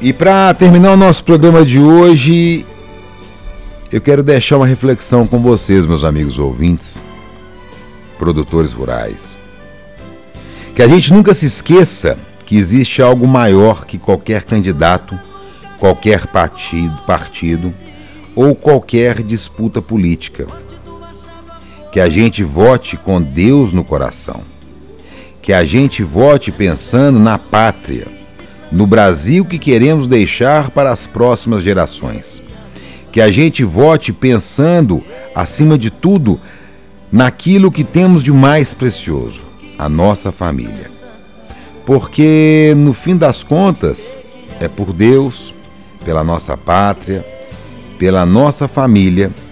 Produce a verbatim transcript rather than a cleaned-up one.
E para terminar o nosso programa de hoje, eu quero deixar uma reflexão com vocês, meus amigos ouvintes, produtores rurais. Que a gente nunca se esqueça que existe algo maior que qualquer candidato, qualquer partido, partido ou qualquer disputa política. Que a gente vote com Deus no coração. Que a gente vote pensando na pátria, no Brasil que queremos deixar para as próximas gerações. Que a gente vote pensando, acima de tudo, naquilo que temos de mais precioso, a nossa família. Porque, no fim das contas, é por Deus, pela nossa pátria, pela nossa família